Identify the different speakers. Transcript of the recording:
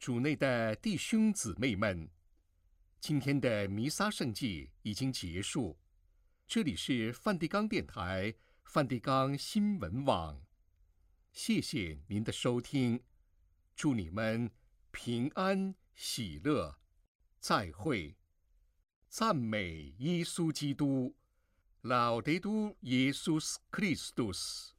Speaker 1: 主内的弟兄姊妹们，今天的弥撒圣祭已经结束，这里是梵蒂冈电台、梵蒂冈新闻网，谢谢您的收听，祝你们平安喜乐，再会，赞美耶稣基督，Laudetur Jesus Christus。